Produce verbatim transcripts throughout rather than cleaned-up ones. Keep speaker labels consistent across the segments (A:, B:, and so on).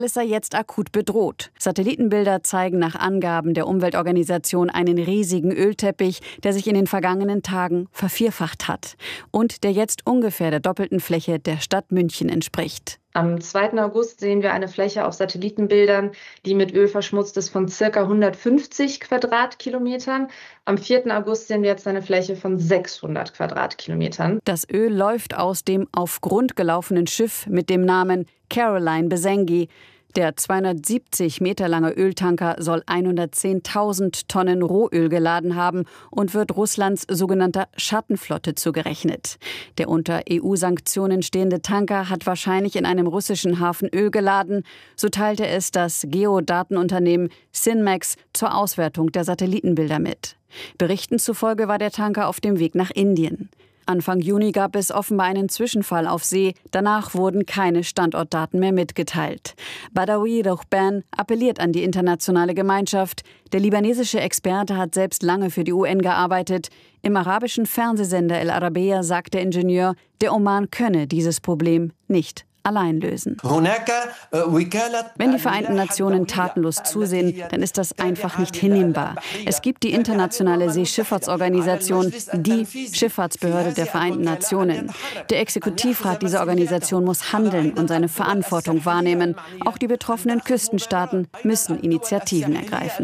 A: Es sei jetzt akut bedroht. Satellitenbilder zeigen nach Angaben der Umweltorganisation einen riesigen Ölteppich, der sich in den vergangenen Tagen vervierfacht hat und der jetzt ungefähr der doppelten Fläche der Stadt München entspricht.
B: Am zweiten August sehen wir eine Fläche auf Satellitenbildern, die mit Öl verschmutzt ist, von ca. hundertfünfzig Quadratkilometern. Am vierten August sehen wir jetzt eine Fläche von sechshundert Quadratkilometern.
A: Das Öl läuft aus dem auf Grund gelaufenen Schiff mit dem Namen Caroline Besengi. Der zweihundertsiebzig Meter lange Öltanker soll hundertzehntausend Tonnen Rohöl geladen haben und wird Russlands sogenannter Schattenflotte zugerechnet. Der unter E U-Sanktionen stehende Tanker hat wahrscheinlich in einem russischen Hafen Öl geladen. So teilte es das Geodatenunternehmen Sinmax zur Auswertung der Satellitenbilder mit. Berichten zufolge war der Tanker auf dem Weg nach Indien. Anfang Juni gab es offenbar einen Zwischenfall auf See. Danach wurden keine Standortdaten mehr mitgeteilt. Badawi Rohban appelliert an die internationale Gemeinschaft. Der libanesische Experte hat selbst lange für die U N gearbeitet. Im arabischen Fernsehsender El Arabiya sagt der Ingenieur, der Oman könne dieses Problem nicht allein lösen. Wenn die Vereinten Nationen tatenlos zusehen, dann ist das einfach nicht hinnehmbar. Es gibt die Internationale Seeschifffahrtsorganisation, die Schifffahrtsbehörde der Vereinten Nationen. Der Exekutivrat dieser Organisation muss handeln und seine Verantwortung wahrnehmen. Auch die betroffenen Küstenstaaten müssen Initiativen ergreifen.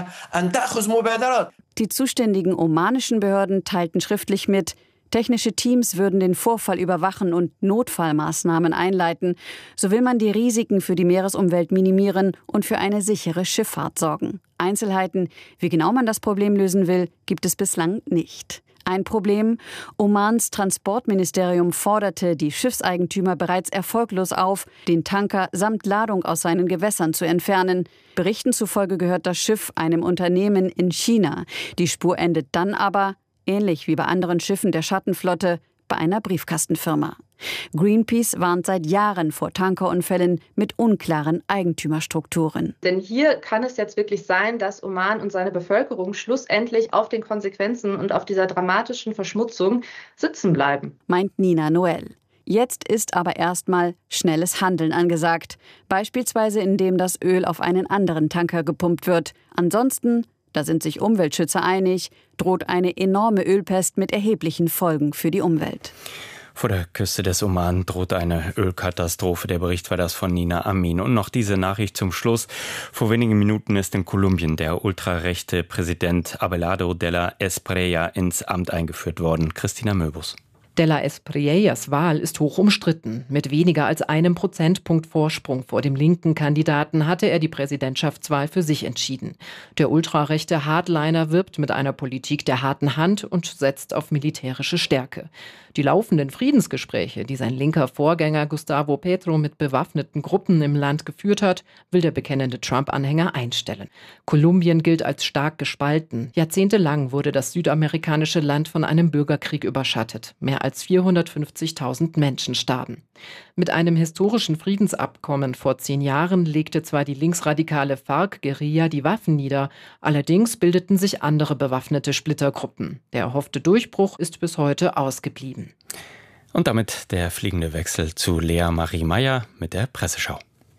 A: Die zuständigen omanischen Behörden teilten schriftlich mit, technische Teams würden den Vorfall überwachen und Notfallmaßnahmen einleiten. So will man die Risiken für die Meeresumwelt minimieren und für eine sichere Schifffahrt sorgen. Einzelheiten, wie genau man das Problem lösen will, gibt es bislang nicht. Ein Problem: Omans Transportministerium forderte die Schiffseigentümer bereits erfolglos auf, den Tanker samt Ladung aus seinen Gewässern zu entfernen. Berichten zufolge gehört das Schiff einem Unternehmen in China. Die Spur endet dann aber, ähnlich wie bei anderen Schiffen der Schattenflotte, bei einer Briefkastenfirma. Greenpeace warnt seit Jahren vor Tankerunfällen mit unklaren Eigentümerstrukturen.
B: Denn hier kann es jetzt wirklich sein, dass Oman und seine Bevölkerung schlussendlich auf den Konsequenzen und auf dieser dramatischen Verschmutzung sitzen bleiben,
A: meint Nina Noel. Jetzt ist aber erstmal schnelles Handeln angesagt. Beispielsweise indem das Öl auf einen anderen Tanker gepumpt wird. Ansonsten, da sind sich Umweltschützer einig, droht eine enorme Ölpest mit erheblichen Folgen für die Umwelt.
C: Vor der Küste des Oman droht eine Ölkatastrophe. Der Bericht war das von Nina Amin. Und noch diese Nachricht zum Schluss. Vor wenigen Minuten ist in Kolumbien der ultrarechte Präsident Abelardo de la Espriella ins Amt eingeführt worden. Christina Möbus.
D: De la Espriellas Wahl ist hoch umstritten. Mit weniger als einem Prozentpunkt Vorsprung vor dem linken Kandidaten hatte er die Präsidentschaftswahl für sich entschieden. Der ultrarechte Hardliner wirbt mit einer Politik der harten Hand und setzt auf militärische Stärke. Die laufenden Friedensgespräche, die sein linker Vorgänger Gustavo Petro mit bewaffneten Gruppen im Land geführt hat, will der bekennende Trump-Anhänger einstellen. Kolumbien gilt als stark gespalten. Jahrzehntelang wurde das südamerikanische Land von einem Bürgerkrieg überschattet. Mehr als vierhundertfünfzigtausend Menschen starben. Mit einem historischen Friedensabkommen vor zehn Jahren legte zwar die linksradikale FARC-Guerilla die Waffen nieder, allerdings bildeten sich andere bewaffnete Splittergruppen. Der erhoffte Durchbruch ist bis heute ausgeblieben.
C: Und damit der fliegende Wechsel zu Lea Marie Meyer mit der Presseschau.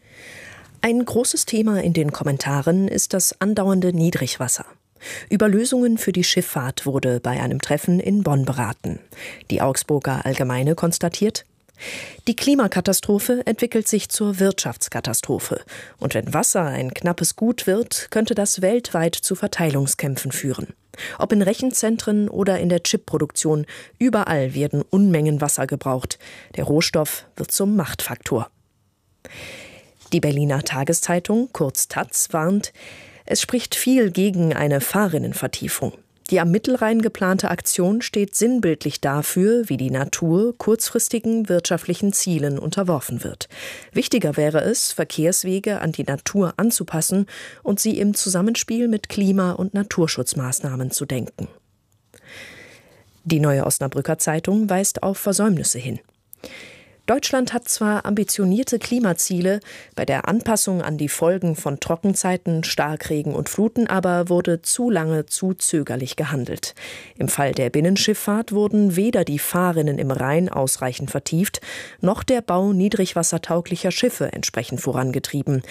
E: Ein großes Thema in den Kommentaren ist das andauernde Niedrigwasser. Über Lösungen für die Schifffahrt wurde bei einem Treffen in Bonn beraten. Die Augsburger Allgemeine konstatiert: Die Klimakatastrophe entwickelt sich zur Wirtschaftskatastrophe. Und wenn Wasser ein knappes Gut wird, könnte das weltweit zu Verteilungskämpfen führen. Ob in Rechenzentren oder in der Chipproduktion, überall werden Unmengen Wasser gebraucht. Der Rohstoff wird zum Machtfaktor. Die Berliner Tageszeitung, kurz Taz, warnt: Es spricht viel gegen eine Fahrrinnenvertiefung. Die am Mittelrhein geplante Aktion steht sinnbildlich dafür, wie die Natur kurzfristigen wirtschaftlichen Zielen unterworfen wird. Wichtiger wäre es, Verkehrswege an die Natur anzupassen und sie im Zusammenspiel mit Klima- und Naturschutzmaßnahmen zu denken. Die Neue Osnabrücker Zeitung weist auf Versäumnisse hin. Deutschland hat zwar ambitionierte Klimaziele, bei der Anpassung an die Folgen von Trockenzeiten, Starkregen und Fluten aber wurde zu lange zu zögerlich gehandelt. Im Fall der Binnenschifffahrt wurden weder die Fahrrinnen im Rhein ausreichend vertieft, noch der Bau niedrigwassertauglicher Schiffe entsprechend vorangetrieben.